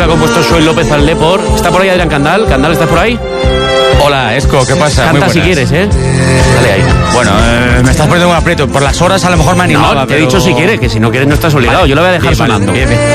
que ha compuesto Xoel López al Depor. ¿Está por ahí Adrián Candal? ¿Candal, estás por ahí? Hola, Esco, ¿qué pasa? Canta si quieres, ¿eh? Dale ahí. Bueno, me estás poniendo un aprieto. Por las horas a lo mejor me animaba. No, te he dicho si quieres, que si no quieres no estás obligado. Yo lo voy a dejar sonando. Bien.